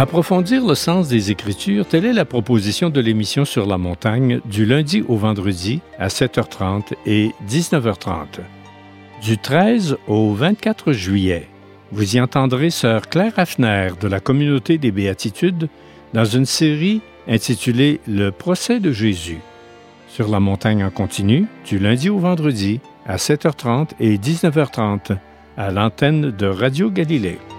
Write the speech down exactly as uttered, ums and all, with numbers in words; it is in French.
Approfondir le sens des Écritures, telle est la proposition de l'émission Sur la montagne du lundi au vendredi à sept heures trente et dix-neuf heures trente. Du treize au vingt-quatre juillet, vous y entendrez Sœur Claire Hafner de la Communauté des Béatitudes dans une série intitulée Le procès de Jésus. Sur la montagne en continu, du lundi au vendredi à sept heures trente et dix-neuf heures trente à l'antenne de Radio Galilée.